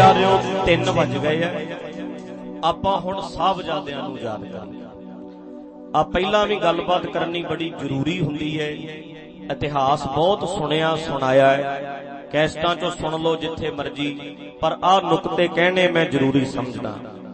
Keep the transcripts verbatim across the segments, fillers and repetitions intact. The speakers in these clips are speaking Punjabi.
ਪਿਆਰਿਓ ਤਿੰਨ ਵੱਜ ਗਏ ਆ। ਆਪਾਂ ਹੁਣ ਸਾਹਿਬਜ਼ਾਦਿਆਂ ਨੂੰ ਯਾਦ ਕਰਨਾ। ਆ ਪਹਿਲਾਂ ਵੀ ਗੱਲਬਾਤ ਕਰਨੀ ਬੜੀ ਜ਼ਰੂਰੀ ਹੁੰਦੀ ਹੈ। ਇਤਿਹਾਸ ਬਹੁਤ ਸੁਣਿਆ ਸੁਣਾਇਆ ਹੈ, ਕੈਸਟਾਂ ਚੋਂ ਸੁਣ ਲਓ ਜਿੱਥੇ ਮਰਜੀ, ਪਰ ਆਹ ਨੁਕਤੇ ਕਹਿਣੇ ਮੈਂ ਜ਼ਰੂਰੀ ਸਮਝਦਾ।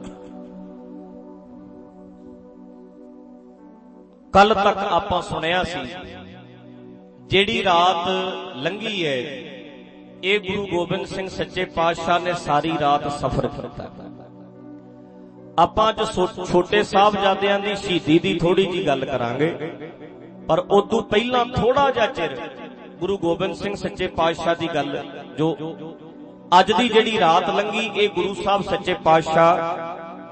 ਕੱਲ ਤੱਕ ਆਪਾਂ ਸੁਣਿਆ ਸੀ ਜਿਹੜੀ ਰਾਤ ਲੰਘੀ ਹੈ ਇਹ ਗੁਰੂ ਗੋਬਿੰਦ ਸਿੰਘ ਸੱਚੇ ਪਾਤਸ਼ਾਹ ਨੇ ਸਾਰੀ ਰਾਤ ਸਫ਼ਰ ਕੀਤਾ। ਆਪਾਂ ਅੱਜ ਛੋਟੇ ਸਾਹਿਬਜ਼ਾਦਿਆਂ ਦੀ ਸ਼ਹੀਦੀ ਦੀ ਥੋੜੀ ਜੀ ਗੱਲ ਕਰਾਂਗੇ, ਪਰ ਉਦੋਂ ਪਹਿਲਾਂ ਥੋੜਾ ਜਿਹਾ ਚਿਰ ਗੁਰੂ ਗੋਬਿੰਦ ਸਿੰਘ ਸੱਚੇ ਪਾਤਸ਼ਾਹ ਦੀ ਗੱਲ, ਜੋ ਅੱਜ ਦੀ ਜਿਹੜੀ ਰਾਤ ਲੰਘੀ ਇਹ ਗੁਰੂ ਸਾਹਿਬ ਸੱਚੇ ਪਾਤਸ਼ਾਹ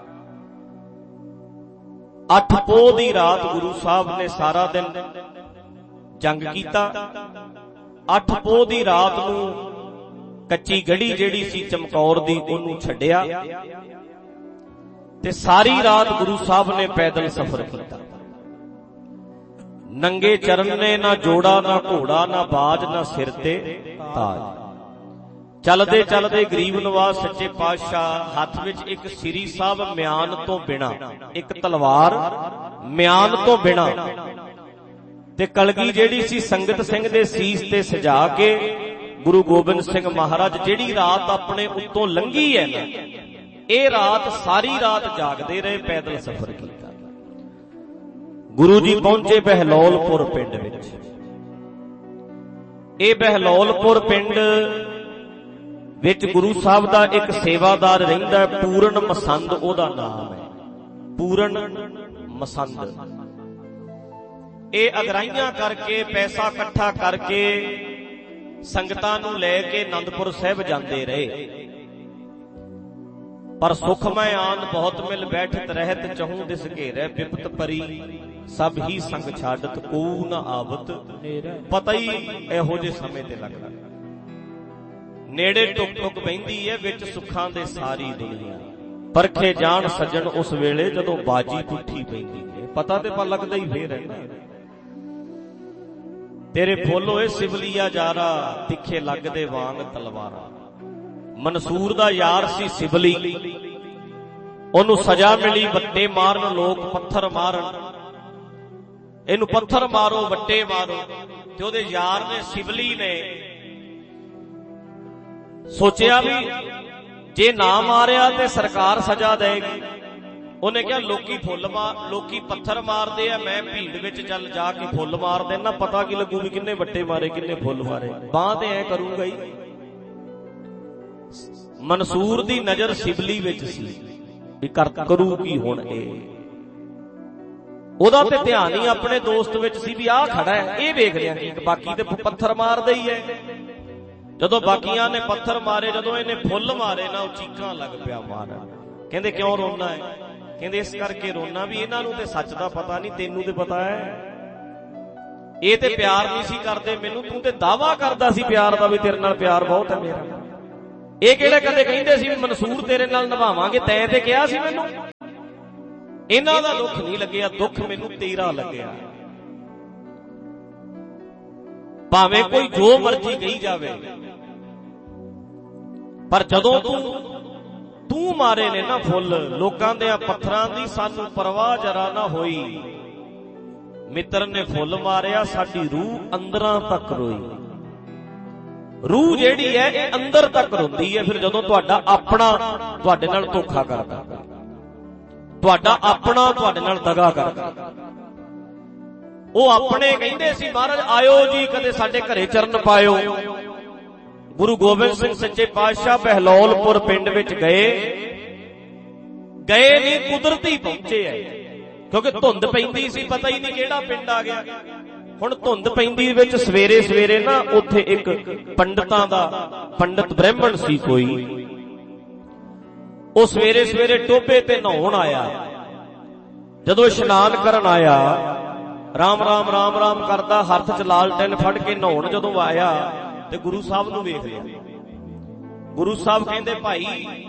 ਅੱਠ ਪੋਹ ਦੀ ਰਾਤ ਗੁਰੂ ਸਾਹਿਬ ਨੇ ਸਾਰਾ ਦਿਨ ਜੰਗ ਕੀਤਾ। ਅੱਠ ਪੋਹ ਦੀ ਰਾਤ ਨੂੰ ਕੱਚੀ ਗੜੀ ਜਿਹੜੀ ਸੀ ਚਮਕੌਰ ਦੀ ਉਹਨੂੰ ਛੱਡਿਆ ਤੇ ਸਾਰੀ ਰਾਤ ਗੁਰੂ ਸਾਹਿਬ ਨੇ ਪੈਦਲ ਸਫ਼ਰ ਕੀਤਾ। ਨੰਗੇ ਚਰਨ ਨੇ ਨਾ ਜੋੜਾ ਨਾ ਘੋੜਾ ਨਾ ਬਾਜ ਨਾ ਸਿਰ ਤੇ ਤਾਜ। ਚਲਦੇ ਚਲਦੇ ਗਰੀਬ ਨਵਾਜ਼ ਸੱਚੇ ਪਾਤਸ਼ਾਹ ਹੱਥ ਵਿੱਚ ਇੱਕ ਸ੍ਰੀ ਸਾਹਿਬ ਮਿਆਨ ਤੋਂ ਬਿਨਾ, ਇੱਕ ਤਲਵਾਰ ਮਿਆਨ ਤੋਂ ਬਿਨਾ, ਤੇ ਕਲਗੀ ਜਿਹੜੀ ਸੀ ਸੰਗਤ ਸਿੰਘ ਦੇ ਸੀਸ ਤੇ ਸਜਾ ਕੇ ਗੁਰੂ ਗੋਬਿੰਦ ਸਿੰਘ ਮਹਾਰਾਜ ਜਿਹੜੀ ਰਾਤ ਆਪਣੇ ਉੱਤੋਂ ਲੰਘੀ ਹੈ ਨਾ, ਇਹ ਰਾਤ ਸਾਰੀ ਰਾਤ ਜਾਗਦੇ ਰਹੇ, ਪੈਦਲ ਸਫ਼ਰ ਕੀਤਾ। ਗੁਰੂ ਜੀ ਪਹੁੰਚੇ ਬਹਿਲੋਲਪੁਰ ਪਿੰਡ ਵਿੱਚ। ਇਹ ਬਹਿਲੋਲਪੁਰ ਪਿੰਡ ਵਿੱਚ ਗੁਰੂ ਸਾਹਿਬ ਦਾ ਇੱਕ ਸੇਵਾਦਾਰ ਰਹਿੰਦਾ, ਪੂਰਨ ਮਸੰਦ ਉਹਦਾ ਨਾਮ ਹੈ, ਪੂਰਨ ਮਸੰਦ। ਇਹ ਅਗਰਾਈਆਂ ਕਰਕੇ ਪੈਸਾ ਇਕੱਠਾ ਕਰਕੇ ਸੰਗਤਾਂ ਨੂੰ ਲੈ ਕੇ ਅਨੰਦਪੁਰ ਸਾਹਿਬ ਜਾਂਦੇ ਰਹੇ। ਪਰ ਸੁਖ ਮੈਂ ਆਨ ਬਹੁਤ ਮਿਲ ਬੈਠਤ ਰਹਿਤ ਚਹੂੰ ਦਿਸ ਘੇਰੈ ਬਿਪਤ ਪਰੀ ਸਭ ਹੀ ਸੰਗ ਛਾਡਤ ਕੋ ਨਾ ਆਵਤ। ਪਤਾ ਹੀ ਇਹੋ ਜਿਹੇ ਸਮੇਂ ਤੇ ਲੱਗਦਾ, ਨੇੜੇ ਟੁਕ ਟੁਕ ਬਹਿੰਦੀ ਹੈ ਵਿੱਚ ਸੁੱਖਾਂ ਦੇ ਸਾਰੀ ਦੁਨੀਆ। ਪਰਖੇ ਜਾਣ ਸੱਜਣ ਉਸ ਵੇਲੇ ਜਦੋਂ ਬਾਜੀ ਪੁੱਠੀ ਪੈਂਦੀ ਹੈ। ਪਤਾ ਤੇ ਪਰ ਲੱਗਦਾ ਹੀ ਫੇਰ ਹੈ ਨਾ। ਤੇਰੇ ਫੁੱਲ ਹੋਏ ਸਿਵਲੀਆ ਜਾਰਾ ਤਿੱਖੇ ਲੱਗਦੇ ਵਾਂਗ ਤਲਵਾਰਾਂ। ਮਨਸੂਰ ਦਾ ਯਾਰ ਸੀ ਸਿਵਲੀ, ਉਹਨੂੰ ਸਜ਼ਾ ਮਿਲੀ ਵੱਟੇ ਮਾਰਨ, ਲੋਕ ਪੱਥਰ ਮਾਰਨ, ਇਹਨੂੰ ਪੱਥਰ ਮਾਰੋ ਵੱਟੇ ਮਾਰੋ। ਤੇ ਉਹਦੇ ਯਾਰ ਨੇ ਸਿਵਲੀ ਨੇ ਸੋਚਿਆ ਵੀ ਜੇ ਨਾ ਮਾਰਿਆ ਤੇ ਸਰਕਾਰ ਸਜ਼ਾ ਦੇਗੀ। ਉਹਨੇ ਕਿਹਾ ਲੋਕੀ ਫੁੱਲ ਮਾਰ ਲੋਕੀ ਪੱਥਰ ਮਾਰਦੇ ਆ, ਮੈਂ ਭੀੜ ਵਿੱਚ ਚੱਲ ਜਾ ਕੇ ਫੁੱਲ ਮਾਰ ਦੇਣਾ, ਪਤਾ ਕੀ ਲੱਗੂ ਵੀ ਕਿੰਨੇ ਵੱਟੇ ਮਾਰੇ ਕਿੰਨੇ ਫੁੱਲ ਮਾਰੇ। ਬਾਂਹ ਤੇ ਐ ਕਰੂੰਗਾ ਹੀ। ਮਨਸੂਰ ਦੀ ਨਜ਼ਰ ਸਿਵਲੀ ਵਿੱਚ ਸੀ ਵੀ ਕਰ ਕਰੂ ਕੀ ਹੁਣ ਇਹ। ਉਹਦਾ ਤੇ ਧਿਆਨ ਹੀ ਆਪਣੇ ਦੋਸਤ ਵਿੱਚ ਸੀ ਵੀ ਆਹ ਖੜਾ ਹੈ, ਇਹ ਵੇਖ ਰਿਹਾ ਕਿ ਬਾਕੀ ਤੇ ਪੱਥਰ ਮਾਰਦਾ ਹੀ ਹੈ। ਜਦੋਂ ਬਾਕੀਆਂ ਨੇ ਪੱਥਰ ਮਾਰੇ, ਜਦੋਂ ਇਹਨੇ ਫੁੱਲ ਮਾਰੇ ਨਾ, ਉਹ ਚੀਕਾਂ ਲੱਗ ਪਿਆ ਮਾਰਨ। ਕਹਿੰਦੇ ਕਿਉਂ ਰੋਣਾ ਹੈ? ਕਹਿੰਦੇ ਇਸ ਕਰਕੇ ਰੋਣਾ ਵੀ ਇਹਨਾਂ ਨੂੰ ਤੇ ਸੱਚ ਦਾ ਪਤਾ ਨਹੀਂ, ਤੈਨੂੰ ਤੇ ਪਤਾ ਹੈ। ਇਹ ਤੇ ਪਿਆਰ ਨਹੀਂ ਸੀ ਕਰਦੇ ਮੈਨੂੰ, ਤੂੰ ਤੇ ਦਾਵਾ ਕਰਦਾ ਸੀ ਪਿਆਰ ਦਾ ਵੀ ਤੇਰੇ ਨਾਲ ਪਿਆਰ ਬਹੁਤ ਹੈ ਮੇਰਾ। ਇਹ ਕਿਹੜੇ ਕਦੇ ਕਹਿੰਦੇ ਸੀ ਵੀ ਮਨਸੂਰ ਤੇਰੇ ਨਾਲ ਨਿਭਾਵਾਂਗੇ, ਤੈਂ ਤੇ ਕਿਹਾ ਸੀ ਮੈਨੂੰ। ਇਹਨਾਂ ਦਾ ਦੁੱਖ ਨਹੀਂ ਲੱਗਿਆ, ਦੁੱਖ ਮੈਨੂੰ ਤੇਰਾ ਲੱਗਿਆ। ਭਾਵੇਂ ਕੋਈ ਜੋ ਮਰਜ਼ੀ ਕਹੀ ਜਾਵੇ, ਪਰ ਜਦੋਂ ਤੂੰ ਤੂੰ ਮਾਰੇ ਨੇ ਨਾ ਫੁੱਲ ਲੋਕਾਂ ਦੇ ਪੱਥਰਾਂ ਦੀ, ਸਾਨੂੰ ਪਰਵਾਹ ਜਰਾ ਨਾ ਹੋਈ। ਮਿੱਤਰ ਨੇ ਫੁੱਲ ਮਾਰਿਆ, ਸਾਡੀ ਰੂਹ ਅੰਦਰਾਂ ਤੱਕ ਰੋਈ। ਰੂਹ ਜਿਹੜੀ ਹੈ ਇਹ ਅੰਦਰ ਤੱਕ ਰੋਂਦੀ ਹੈ ਫਿਰ ਜਦੋਂ ਤੁਹਾਡਾ ਆਪਣਾ ਤੁਹਾਡੇ ਨਾਲ ਧੋਖਾ ਕਰਦਾ, ਤੁਹਾਡਾ ਆਪਣਾ ਤੁਹਾਡੇ ਨਾਲ ਦਗਾ ਕਰਦਾ। ਉਹ ਆਪਣੇ ਕਹਿੰਦੇ ਸੀ ਮਹਾਰਾਜ ਆਇਓ ਜੀ ਕਦੇ ਸਾਡੇ ਘਰੇ ਚਰਨ ਪਾਇਓ। ਗੁਰੂ ਗੋਬਿੰਦ ਸਿੰਘ ਸੱਚੇ ਪਾਤਸ਼ਾਹ ਬਹਿਲੋਲਪੁਰ ਪਿੰਡ ਵਿੱਚ ਗਏ ਗਏ ਨਹੀਂ ਕੁਦਰਤੀ ਪਹੁੰਚੇ ਐ, ਕਿਉਂਕਿ ਧੁੰਦ ਪੈਂਦੀ ਸੀ, ਪਤਾ ਹੀ ਨਹੀਂ ਕਿਹੜਾ ਪਿੰਡ ਆ ਗਿਆ। ਹੁਣ ਧੁੰਦ ਪੈਂਦੀ ਵਿੱਚ ਸਵੇਰੇ ਸਵੇਰੇ ਨਾ ਉੱਥੇ ਇੱਕ ਪੰਡਤਾਂ ਦਾ ਪੰਡਤ ਬ੍ਰਾਹਮਣ ਸੀ ਕੋਈ, ਉਹ ਸਵੇਰੇ ਸਵੇਰੇ ਟੋਭੇ ਤੇ ਨਹਾਉਣ ਆਇਆ। ਜਦੋਂ ਇਸ਼ਨਾਨ ਕਰਨ ਆਇਆ, ਰਾਮ ਰਾਮ ਰਾਮ ਰਾਮ ਕਰਦਾ, ਹੱਥ ਚ ਲਾਲਟੈਨ ਫੜ ਕੇ ਨਹਾਉਣ ਜਦੋਂ ਆਇਆ ਤੇ ਗੁਰੂ ਸਾਹਿਬ ਨੂੰ ਵੇਖ ਲਿਆ। ਗੁਰੂ ਸਾਹਿਬ ਕਹਿੰਦੇ ਭਾਈ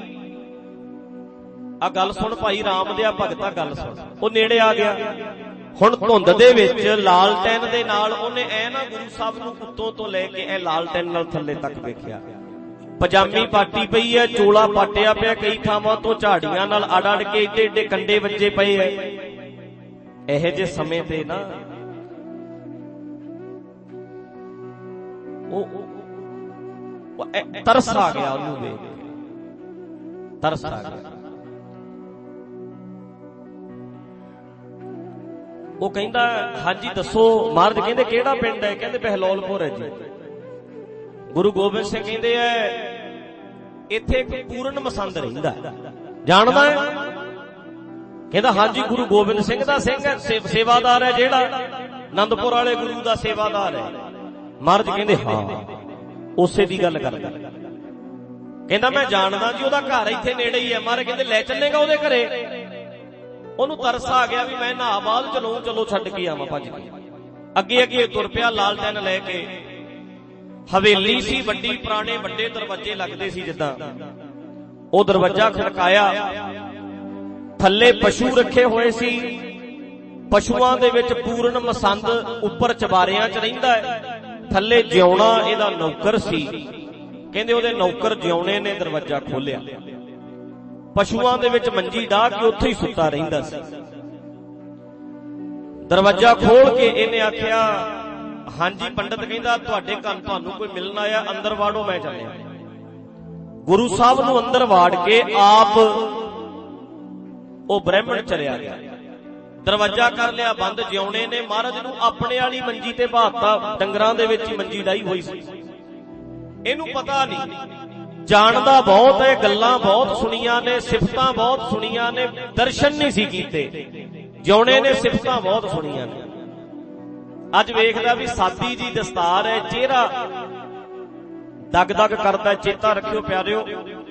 ਆ ਗੱਲ ਸੁਣ, ਭਾਈ ਰਾਮ ਦਿਆ ਭਗਤਾ ਗੱਲ ਸੁਣ। ਉਹ ਨੇੜੇ ਆ ਗਿਆ। ਹੁਣ ਧੁੰਦ ਦੇ ਵਿੱਚ ਲਾਲਟੈਨ ਦੇ ਨਾਲ ਉਹਨੇ ਐ ਨਾ ਗੁਰੂ ਸਾਹਿਬ ਨੂੰ ਉੱਤੋਂ ਤੋਂ ਲੈ ਕੇ ਇਹ ਲਾਲਟੈਨ ਨਾਲ ਥੱਲੇ ਤੱਕ ਵੇਖਿਆ। ਪਜਾਮੀ ਪਾਟੀ ਪਈ ਹੈ, ਚੋਲਾ ਪਾਟਿਆ ਪਿਆ, ਕਈ ਥਾਵਾਂ ਤੋਂ ਝਾੜੀਆਂ ਨਾਲ ਅੜ ਅੜ ਕੇ ਏਡੇ ਏਡੇ ਕੰਡੇ ਵੱਜੇ ਪਏ ਐ। ਇਹੋ ਜਿਹੇ ਸਮੇਂ ਤੇ ਨਾ ਉਹ ਤਰਸ ਆ ਗਿਆ, ਉਹਨੂੰ ਵੇਖ ਕੇ ਤਰਸ ਆ ਗਿਆ। ਉਹ ਕਹਿੰਦਾ ਹਾਂਜੀ ਦੱਸੋ ਮਹਾਰਾਜ। ਕਹਿੰਦੇ ਕਿਹੜਾ ਪਿੰਡ ਹੈ? ਕਹਿੰਦੇ ਬਹਿਲੋਲਪੁਰ ਹੈ ਜੀ। ਗੁਰੂ ਗੋਬਿੰਦ ਸਿੰਘ ਕਹਿੰਦੇ ਐ ਇੱਥੇ ਇੱਕ ਪੂਰਨ ਮਸੰਦ ਰਹਿੰਦਾ, ਜਾਣਦਾ ਹੈ? ਕਹਿੰਦਾ ਹਾਂਜੀ ਗੁਰੂ ਗੋਬਿੰਦ ਸਿੰਘ ਦਾ ਸਿੰਘ ਹੈ, ਸੇਵਾਦਾਰ ਹੈ, ਜਿਹੜਾ ਆਨੰਦਪੁਰ ਵਾਲੇ ਗੁਰੂ ਦਾ ਸੇਵਾਦਾਰ ਹੈ। ਮਹਾਰਾਜ ਕਹਿੰਦੇ ਹਾਂ ਉਸੇ ਦੀ ਗੱਲ ਕਰਦਾ। ਕਹਿੰਦਾ ਮੈਂ ਜਾਣਦਾ ਜੀ, ਉਹਦਾ ਘਰ ਇੱਥੇ ਨੇੜੇ ਹੀ ਹੈ। ਮਹਾਰਾਜ ਕਹਿੰਦੇ ਲੈ ਚੱਲੇਗਾ ਉਹਦੇ ਘਰੇ? ਉਹਨੂੰ ਤਰਸ ਆ ਗਿਆ ਵੀ ਮੈਂ ਨਹਾ ਬਾਅਦ ਚਲੋ ਚਲੋ ਛੱਡ ਕੇ ਆਵਾਂ ਭੱਜ ਕੇ। ਅੱਗੇ ਅੱਗੇ ਤੁਰ ਪਿਆ ਲਾਲਟੈਨ ਲੈ ਕੇ। ਹਵੇਲੀ ਸੀ ਵੱਡੀ, ਪੁਰਾਣੇ ਵੱਡੇ ਦਰਵਾਜ਼ੇ ਲੱਗਦੇ ਸੀ ਜਿੱਦਾਂ। ਉਹ ਦਰਵਾਜ਼ਾ ਖੜਕਾਇਆ, ਥੱਲੇ ਪਸ਼ੂ ਰੱਖੇ ਹੋਏ ਸੀ। ਪਸ਼ੂਆਂ ਦੇ ਵਿੱਚ ਪੂਰਨ ਮਸੰਦ ਉੱਪਰ ਚਬਾਰਿਆਂ 'ਚ ਰਹਿੰਦਾ ਹੈ, ਥੱਲੇ ਜਿਉਣਾ ਇਹਦਾ ਨੌਕਰ ਸੀ। ਕਹਿੰਦੇ ਉਹਦੇ ਨੌਕਰ ਜਿਉਣੇ ਨੇ ਦਰਵਾਜ਼ਾ ਖੋਲਿਆ, ਪਸ਼ੂਆਂ ਦੇ ਵਿੱਚ ਮੰਜੀ ਢਾਹ ਕੇ ਉੱਥੇ ਹੀ ਸੁੱਤਾ ਰਹਿੰਦਾ ਸੀ। ਦਰਵਾਜ਼ਾ ਖੋਲ ਕੇ ਇਹਨੇ ਆਖਿਆ ਹਾਂਜੀ ਪੰਡਤ। ਕਹਿੰਦਾ ਤੁਹਾਡੇ ਘਰ ਤੁਹਾਨੂੰ ਕੋਈ ਮਿਲਣ ਆਇਆ, ਅੰਦਰ ਵਾੜੋ ਮੈਂ ਚੱਲਿਆ। ਗੁਰੂ ਸਾਹਿਬ ਨੂੰ ਅੰਦਰ ਵਾੜ ਕੇ ਆਪ ਉਹ ਬ੍ਰਾਹਮਣ ਚਲਿਆ ਗਿਆ। ਦਰਵਾਜ਼ਾ ਕਰ ਲਿਆ ਬੰਦ। ਜਿਉਣੇ ਨੇ ਮਹਾਰਾਜ ਨੂੰ ਆਪਣੇ ਵਾਲੀ ਮੰਜੀ ਤੇ ਬਾਤਾ, ਡੰਗਰਾਂ ਦੇ ਵਿੱਚ ਹੀ ਮੰਜੀ ਡਾਈ ਹੋਈ ਸੀ। ਇਹਨੂੰ ਪਤਾ ਨਹੀਂ, ਜਾਣਦਾ ਬਹੁਤ ਹੈ, ਗੱਲਾਂ ਬਹੁਤ ਸੁਣੀਆਂ ਨੇ, ਸਿਫਤਾਂ ਬਹੁਤ ਸੁਣੀਆਂ ਨੇ, ਦਰਸ਼ਨ ਨਹੀਂ ਸੀ ਕੀਤੇ। ਜਿਉਣੇ ਨੇ ਸਿਫਤਾਂ ਬਹੁਤ ਸੁਣੀਆਂ ਨੇ। ਅੱਜ ਵੇਖਦਾ ਵੀ ਸਾਦੀ ਜੀ ਦਸਤਾਰ ਹੈ, ਚਿਹਰਾ ਦਗ ਦਗ ਕਰਦਾ। ਚੇਤਾ ਰੱਖਿਓ ਪਿਆਰਿਓ,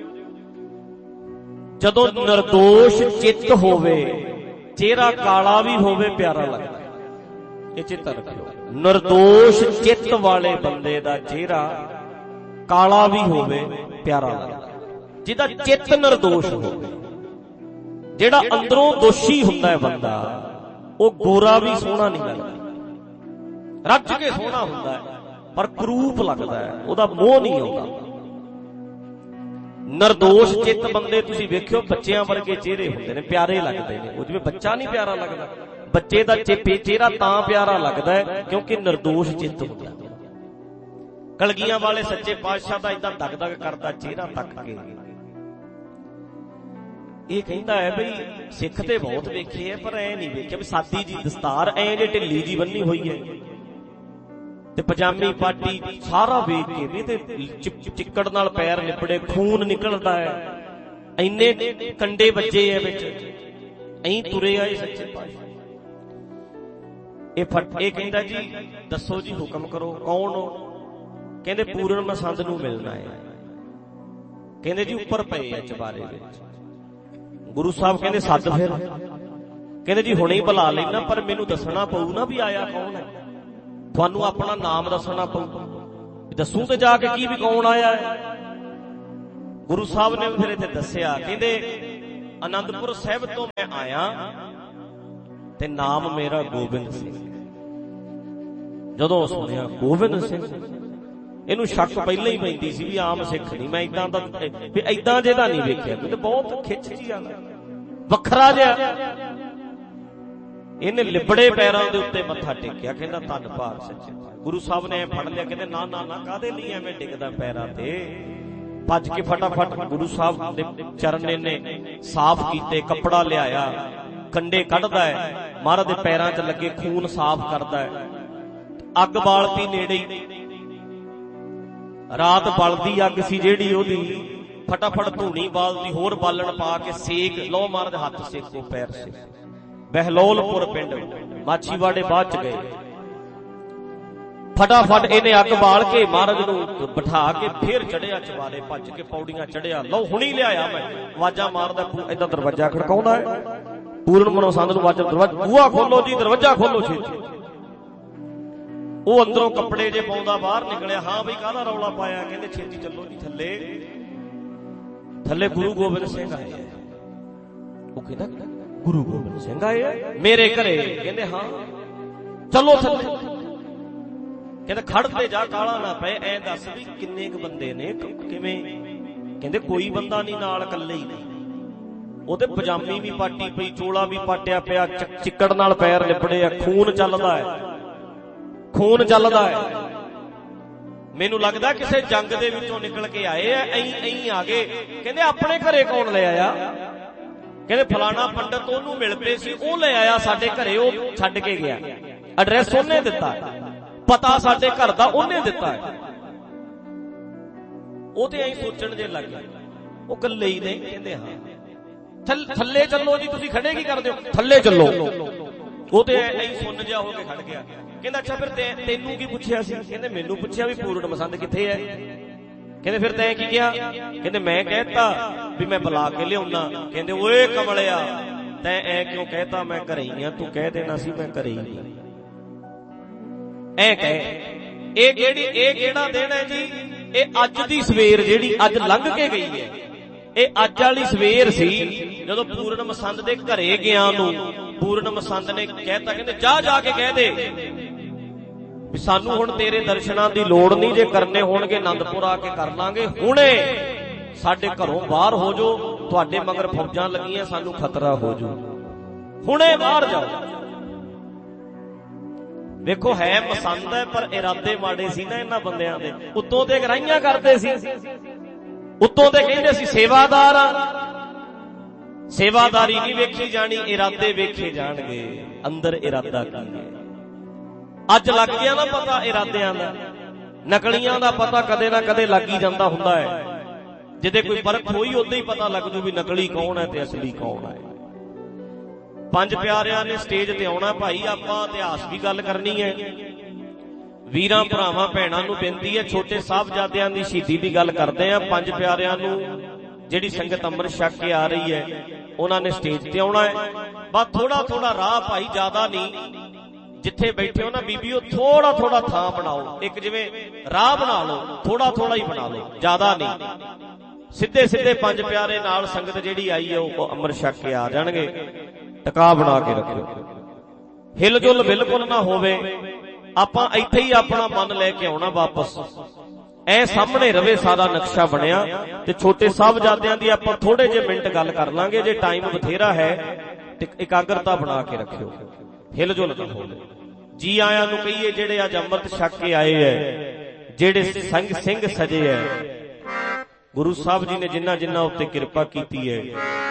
ਜਦੋਂ ਨਿਰਦੋਸ਼ ਚਿੱਤ ਹੋਵੇ, ਚਿਹਰਾ ਕਾਲਾ ਵੀ ਹੋਵੇ ਪਿਆਰਾ ਲੱਗਦਾ। ਇਹ ਚੇਤਾ ਰੱਖਿਓ, ਨਿਰਦੋਸ਼ ਚਿੱਤ ਵਾਲੇ ਬੰਦੇ ਦਾ ਚਿਹਰਾ ਕਾਲਾ ਵੀ ਹੋਵੇ ਪਿਆਰਾ ਲੱਗਦਾ। ਜਿਹਦਾ ਚਿੱਤ ਨਿਰਦੋਸ਼ ਹੋਵੇ, ਜਿਹੜਾ ਅੰਦਰੋਂ ਦੋਸ਼ੀ ਹੁੰਦਾ ਹੈ ਬੰਦਾ, ਉਹ ਗੋਰਾ ਵੀ ਸੋਹਣਾ ਨਹੀਂ ਲੱਗਦਾ। ਰੱਜ ਕੇ ਸੋਹਣਾ ਹੁੰਦਾ ਹੈ ਪਰ ਕਰੂਪ ਲੱਗਦਾ ਹੈ, ਉਹਦਾ ਮੋਹ ਨਹੀਂ ਆਉਂਦਾ। ਨਿਰਦੋਸ਼ ਚਿੱਤ ਬੰਦੇ ਤੁਸੀਂ ਵੇਖਿਓ, ਬੱਚਿਆਂ ਵਰਗੇ ਚਿਹਰੇ ਹੁੰਦੇ ਨੇ, ਪਿਆਰੇ ਲੱਗਦੇ ਨੇ। ਉਹ ਜਿਵੇਂ ਬੱਚਾ ਨਹੀਂ ਪਿਆਰਾ ਲੱਗਦਾ, ਬੱਚੇ ਦਾ ਚਿਹਰਾ ਤਾਂ ਪਿਆਰਾ ਲੱਗਦਾ ਹੈ ਕਿਉਂਕਿ ਨਿਰਦੋਸ਼ ਚਿੱਤ ਹੁੰਦਾ। ਕਲਗੀਆਂ ਵਾਲੇ ਸੱਚੇ ਪਾਤਸ਼ਾਹ ਦਾ ਏਦਾਂ ਦਗ ਦਗ ਕਰਦਾ ਚਿਹਰਾ ਤੱਕ ਕੇ। ਇਹ ਕਹਿੰਦਾ ਹੈ ਬਈ ਸਿੱਖ ਤੇ ਬਹੁਤ ਵੇਖੇ ਹੈ ਪਰ ਐ ਨਹੀਂ ਵੇਖਿਆ ਵੀ ਸਾਦੀ ਜੀ ਦਸਤਾਰ ਐ ਜੇ ਢਿੱਲੀ ਜੀ ਬੰਨੀ ਹੋਈ ਹੈ ਤੇ ਪਜਾਮੀ ਪਾਟੀ ਸਾਰਾ ਵੇਖ ਕੇ ਵੀ ਤੇ ਚਿੱਕੜ ਨਾਲ ਪੈਰ ਲਿਪੜੇ, ਖੂਨ ਨਿਕਲਦਾ ਹੈ, ਇੰਨੇ ਕੰਡੇ ਵੱਜੇ ਐ ਵਿੱਚ, ਐਂ ਤੁਰੇ ਆਏ ਸੱਚੇ ਪਾਤਸ਼ਾਹ। ਇਹ ਫਟ ਇਹ ਕਹਿੰਦਾ ਜੀ ਦੱਸੋ ਜੀ ਹੁਕਮ ਕਰੋ, ਕੌਣ ਹੋ? ਕਹਿੰਦੇ ਪੂਰਨ ਮਸੰਦ ਨੂੰ ਮਿਲਣਾ ਹੈ। ਕਹਿੰਦੇ ਜੀ ਉੱਪਰ ਪਏ ਆ ਚਬਾਰੇ ਵਿੱਚ। ਗੁਰੂ ਸਾਹਿਬ ਕਹਿੰਦੇ ਸੱਦ ਫਿਰ। ਕਹਿੰਦੇ ਜੀ ਹੁਣੇ ਹੀ ਬੁਲਾ ਲੈਣਾ, ਪਰ ਮੈਨੂੰ ਦੱਸਣਾ ਪਊ ਨਾ ਵੀ ਆਇਆ ਕੌਣ ਹੈ। ਤੁਹਾਨੂੰ ਆਪਣਾ ਨਾਮ ਦੱਸਣਾ ਪਊ, ਦੱਸੂ ਤੇ ਜਾ ਕੇ ਕੀ ਵੀ ਕੌਣ ਆਇਆ ਹੈ। ਗੁਰੂ ਸਾਹਿਬ ਨੇ ਫਿਰ ਇੱਥੇ ਦੱਸਿਆ, ਕਹਿੰਦੇ ਆਨੰਦਪੁਰ ਸਾਹਿਬ ਤੋਂ ਮੈਂ ਆਇਆ ਤੇ ਨਾਮ ਮੇਰਾ ਗੋਬਿੰਦ ਸਿੰਘ। ਜਦੋਂ ਸੁਣਿਆ ਗੋਬਿੰਦ ਸਿੰਘ, ਇਹਨੂੰ ਸ਼ੱਕ ਪਹਿਲਾਂ ਹੀ ਪੈਂਦੀ ਸੀ ਵੀ ਆਮ ਸਿੱਖ ਨਹੀਂ, ਮੈਂ ਏਦਾਂ ਦਾ ਵੀ ਏਦਾਂ ਜਿਹਦਾ ਨਹੀਂ ਵੇਖਿਆ। ਤੇ ਬਹੁਤ ਖਿੱਚ ਜੀ ਆ, ਵੱਖਰਾ ਜਿਹਾ। ਇਹਨੇ ਲਿਬੜੇ ਪੈਰਾਂ ਦੇ ਉੱਤੇ ਮੱਥਾ ਟੇਕਿਆ, ਕਹਿੰਦਾ ਧੰਨ ਭਾਗ ਸੱਚੇ। ਗੁਰੂ ਸਾਹਿਬ ਨੇ ਫੜ ਲਿਆ, ਕਹਿੰਦੇ ਨਾ ਨਾ ਨਾ ਕਾਹਦੇ ਲਈ ਐਵੇਂ ਡਿੱਗਦਾ ਪੈਰਾਂ ਤੇ। ਭੱਜ ਕੇ ਫਟਾਫਟ ਗੁਰੂ ਸਾਹਿਬ ਦੇ ਚਰਨ ਇਹਨੇ ਸਾਫ਼ ਕੀਤੇ, ਕੱਪੜਾ ਲਿਆਇਆ, ਕੰਡੇ ਕੱਢਦਾ ਹੈ, ਮਹਾਰਾਜ ਦੇ ਪੈਰਾਂ 'ਚ ਲੱਗੇ ਖੂਨ ਸਾਫ਼ ਕਰਦਾ ਹੈ। ਅੱਗ ਬਾਲਤੀ ਨੇੜੇ ਹੀ, ਰਾਤ ਬਲਦੀ ਅੱਗ ਸੀ ਜਿਹੜੀ ਉਹਦੀ, ਫਟਾਫਟ ਧੂਣੀ ਬਾਲਦੀ, ਹੋਰ ਬਾਲਣ ਪਾ ਕੇ ਸੇਕ ਲਓ, ਮਹਾਰਾਜ ਹੱਥ ਸੇਕੋ, ਪੈਰ ਸੇਕੋ। ਬਹਿਲੋਲਪੁਰ ਪਿੰਡ, ਮਾਛੀਵਾੜੇ ਬਾਅਦ ਚ ਗਏ। ਫਟਾਫਟ ਇਹਨੇ ਅੱਗ ਬਾਲ ਕੇ ਮਹਾਰਾਜ ਨੂੰ ਬਿਠਾ ਕੇ ਫੇਰ ਚੜਿਆ ਚਬਾਰੇ, ਭੱਜ ਕੇ ਪੌੜੀਆਂ ਚੜਿਆ। ਲਓ ਹੁਣੀ ਲਿਆਇਆ ਮੈਂ। ਆਵਾਜ਼ਾਂ ਮਾਰਦਾ, ਏਦਾਂ ਦਰਵਾਜ਼ਾ ਖੜਕਾਉਂਦਾ ਹੈ। ਪੂਰਨ ਮਸੰਦ ਨੂੰ ਆਵਾਜ਼ਾਂ, ਦਰਵਾਜ਼ਾ ਬੂਹਾ ਖੋਲੋ ਜੀ, ਦਰਵਾਜ਼ਾ ਖੋਲੋ ਛੇਤੀ। ਉਹ ਅੰਦਰੋਂ ਕੱਪੜੇ ਜੇ ਪਾਉਂਦਾ ਬਾਹਰ ਨਿਕਲਿਆ। ਹਾਂ ਬਈ ਕਾਹਦਾ ਰੌਲਾ ਪਾਇਆ? ਕਹਿੰਦੇ ਛੇਤੀ ਚੱਲੋ ਜੀ ਥੱਲੇ। ਥੱਲੇ ਗੁਰੂ ਗੋਬਿੰਦ ਸਿੰਘ ਆਏ। ਉਹ ਕਹਿੰਦਾ ਗੁਰੂ ਗੋਬਿੰਦ ਸਿੰਘ ਆਏ ਮੇਰੇ ਘਰੇ? ਕਹਿੰਦੇ ਹਾਂ। ਚਲੋ ਥੱਲੇ। ਕਹਿੰਦਾ ਖੜ ਤੇ ਜਾ, ਕਾਲਾ ਨਾ ਪਏ। ਐ ਦੱਸ ਵੀ ਕਿੰਨੇ ਕੁ ਬੰਦੇ ਨੇ, ਕਿਵੇਂ ਕਹਿੰਦੇ ਕੋਈ ਬੰਦਾ ਨਹੀਂ ਨਾਲ, ਇਕੱਲੇ ਹੀ। ਉਹਦੇ ਪਜਾਮੀ ਵੀ ਪਾਟੀ ਪਈ, ਚੋਲਾ ਵੀ ਪਾਟਿਆ ਪਿਆ, ਚਿੱਕੜ ਨਾਲ ਪੈਰ ਲਿਬੜੇ ਆ, ਖੂਨ ਚੱਲਦਾ ਹੈ, ਖੂਨ ਚੱਲਦਾ ਹੈ। ਮੈਨੂੰ ਲੱਗਦਾ ਕਿਸੇ ਜੰਗ ਦੇ ਵਿੱਚੋਂ ਨਿਕਲ ਕੇ ਆਏ ਆ, ਐਂ ਐਂ ਆ ਗਏ। ਕਹਿੰਦੇ ਆਪਣੇ ਘਰੇ ਕੌਣ ਲੈ ਆਇਆ? ਕਹਿੰਦੇ ਫਲਾਣਾ ਪੰਡਤ ਉਹਨੂੰ ਮਿਲ ਪਏ ਸੀ, ਉਹ ਲੈ ਆਇਆ ਸਾਡੇ ਘਰੇ, ਉਹ ਛੱਡ ਕੇ ਗਿਆ। ਐਡਰੈਸ ਉਹਨੇ ਦਿੱਤਾ, ਪਤਾ ਸਾਡੇ ਘਰ ਦਾ ਉਹਨੇ ਦਿੱਤਾ ਹੈ। ਉਹ ਤੇ ਐਂ ਸੋਚਣ ਜੇ ਲੱਗ ਗਏ, ਉਹ ਇਕੱਲੇ ਹੀ ਨੇ। ਕਹਿੰਦੇ ਹਾਂ। ਥੱਲੇ ਚੱਲੋ ਜੀ, ਤੁਸੀਂ ਖੜੇ ਕੀ ਕਰਦੇ ਹੋ? ਥੱਲੇ ਚੱਲੋ। ਉਹ ਤੇ ਐਂ ਸੁੰਨ ਜਿਹਾ ਹੋ ਕੇ ਖੜ ਗਿਆ। ਕਹਿੰਦਾ ਅੱਛਾ ਫਿਰ ਤੈਨੂੰ ਕੀ ਪੁੱਛਿਆ ਸੀ? ਕਹਿੰਦੇ ਮੈਨੂੰ ਪੁੱਛਿਆ ਵੀ ਪੂਰਨ ਮਸੰਦ ਕਿੱਥੇ ਹੈ। ਕਹਿੰਦੇ ਫਿਰ ਤੈਂ ਕੀ ਕਿਹਾ? ਕਹਿੰਦੇ ਮੈਂ ਕਹਿਤਾ ਵੀ ਮੈਂ ਬੁਲਾ ਕੇ ਲਿਆਉਣਾ। ਕਹਿੰਦੇ ਓਏ ਕਮਲਿਆ, ਤੈਂ ਐ ਕਿਉਂ ਕਹਿਤਾ? ਮੈਂ ਘਰੇ ਹੀ ਆ, ਤੂੰ ਕਹਿ ਦੇਣਾ ਸੀ ਮੈਂ ਘਰੇ ਹੀ ਆ। ਐ ਕਹਿ। ਇਹ ਜਿਹੜੀ ਇਹ ਕਿਹੜਾ ਦਿਨ ਹੈ ਜੀ? ਇਹ ਅੱਜ ਦੀ ਸਵੇਰ ਜਿਹੜੀ ਅੱਜ ਲੰਘ ਕੇ ਗਈ ਹੈ, ਇਹ ਅੱਜ ਵਾਲੀ ਸਵੇਰ ਸੀ ਜਦੋਂ ਪੂਰਨ ਮਸੰਦ ਦੇ ਘਰੇ ਗਿਆ ਨੂੰ ਪੂਰਨ ਮਸੰਦ ਨੇ ਕਹਿਤਾ, ਕਹਿੰਦੇ ਜਾ ਜਾ ਕੇ ਕਹਿ ਦੇ ਵੀ ਸਾਨੂੰ ਹੁਣ ਤੇਰੇ ਦਰਸ਼ਨਾਂ ਦੀ ਲੋੜ ਨਹੀਂ, ਜੇ ਕਰਨੇ ਹੋਣਗੇ ਆਨੰਦਪੁਰ ਆ ਕੇ ਕਰ ਲਾਂਗੇ, ਹੁਣੇ ਸਾਡੇ ਘਰੋਂ ਬਾਹਰ ਹੋ ਜਾਓ, ਤੁਹਾਡੇ ਮਗਰ ਫੌਜਾਂ ਲੱਗੀਆਂ, ਸਾਨੂੰ ਖਤਰਾ ਹੋ ਜਾਊ, ਹੁਣੇ ਬਾਹਰ ਜਾਓ। ਵੇਖੋ ਹੈ ਮਸੰਦ ਹੈ, ਪਰ ਇਰਾਦੇ ਮਾੜੇ ਸੀ ਨਾ ਇਹਨਾਂ ਬੰਦਿਆਂ ਦੇ। ਉੱਤੋਂ ਤੇ ਗਰਾਈਆਂ ਕਰਦੇ ਸੀ, ਉੱਤੋਂ ਤੇ ਕਹਿੰਦੇ ਸੀ ਸੇਵਾਦਾਰ ਆ। ਸੇਵਾਦਾਰੀ ਨਹੀਂ ਵੇਖੀ ਜਾਣੀ, ਇਰਾਦੇ ਵੇਖੇ ਜਾਣਗੇ, ਅੰਦਰ ਇਰਾਦਾ ਕੀ ਹੈ। ਅੱਜ ਲੱਗ ਗਿਆ ਨਾ ਪਤਾ ਇਰਾਦਿਆਂ ਦਾ। ਨਕਲੀਆਂ ਦਾ ਪਤਾ ਕਦੇ ਨਾ ਕਦੇ ਲੱਗ ਹੀ ਜਾਂਦਾ ਹੁੰਦਾ ਹੈ। ਜਿਹਦੇ ਕੋਈ ਪਰਖ ਹੋਈ ਉਦੋਂ ਹੀ ਪਤਾ ਲੱਗ ਜੂ ਵੀ ਨਕਲੀ ਕੌਣ ਹੈ ਤੇ ਅਸਲੀ ਕੌਣ ਹੈ। ਪੰਜ ਪਿਆਰਿਆਂ ਨੇ ਸਟੇਜ ਤੇ ਆਉਣਾ ਭਾਈ, ਆਪਾਂ ਇਤਿਹਾਸ ਵੀ ਗੱਲ ਕਰਨੀ ਹੈ। ਵੀਰਾਂ ਭਰਾਵਾਂ ਭੈਣਾਂ ਨੂੰ ਬੇਨਤੀ ਹੈ, ਛੋਟੇ ਸਾਹਿਬਜ਼ਾਦਿਆਂ ਦੀ ਸ਼ਹੀਦੀ ਦੀ ਗੱਲ ਕਰਦੇ ਆ। ਪੰਜ ਪਿਆਰਿਆਂ ਨੂੰ ਜਿਹੜੀ ਸੰਗਤ ਅੰਮ੍ਰਿਤ ਛਕ ਕੇ ਆ ਰਹੀ ਹੈ, ਉਹਨਾਂ ਨੇ ਸਟੇਜ ਤੇ ਆਉਣਾ ਹੈ। ਬਸ ਥੋੜਾ ਥੋੜਾ ਰਾਹ ਭਾਈ, ਜ਼ਿਆਦਾ ਨਹੀਂ। ਜਿੱਥੇ ਬੈਠੇ ਹੋ ਨਾ ਬੀਬੀਓ, ਥੋੜਾ ਥੋੜਾ ਥਾਂ ਬਣਾਓ, ਇੱਕ ਜਿਵੇਂ ਰਾਹ ਬਣਾ ਲਓ, ਥੋੜਾ ਥੋੜਾ ਹੀ ਬਣਾ ਲਓ, ਜ਼ਿਆਦਾ ਨਹੀਂ। ਸਿੱਧੇ ਸਿੱਧੇ ਪੰਜ ਪਿਆਰੇ ਨਾਲ ਸੰਗਤ ਜਿਹੜੀ ਆਈ ਹੈ ਉਹ ਅੰਮ੍ਰਿਤ ਛਕ ਕੇ ਆ ਜਾਣਗੇ। ਟਿਕਾ ਬਣਾ ਕੇ ਰੱਖਿਓ, ਹਿਲ ਜੁਲ ਬਿਲਕੁਲ ਨਾ ਹੋਵੇ। ਆਪਾਂ ਇੱਥੇ ਹੀ ਆਪਣਾ ਮਨ ਲੈ ਕੇ ਆਉਣਾ ਵਾਪਸ, ਐ ਸਾਹਮਣੇ ਰਵੇ ਸਾਰਾ ਨਕਸ਼ਾ ਬਣਿਆ। ਤੇ ਛੋਟੇ ਸਾਹਿਬਜ਼ਾਦਿਆਂ ਦੀ ਆਪਾਂ ਥੋੜੇ ਜਿਹੇ ਮਿੰਟ ਗੱਲ ਕਰ ਲਾਂਗੇ, ਜੇ ਟਾਈਮ ਬਥੇਰਾ ਹੈ ਤੇ ਇਕਾਗਰਤਾ ਬਣਾ ਕੇ ਰੱਖਿਓ, ਹਿਲ ਜੁਲ ਨਾ ਹੋਵੇ। ਜੀ ਆਇਆਂ ਨੂੰ ਕਹੀਏ ਜਿਹੜੇ ਅੱਜ ਅੰਮ੍ਰਿਤ ਛਕ ਕੇ ਆਏ ਹੈ, ਜਿਹੜੇ ਸੰਗ ਸਿੰਘ ਸਜੇ ਹੈ, ਗੁਰੂ ਸਾਹਿਬ ਜੀ ਨੇ ਜਿੰਨਾ ਜਿੰਨਾ ਉੱਤੇ ਕਿਰਪਾ ਕੀਤੀ ਹੈ,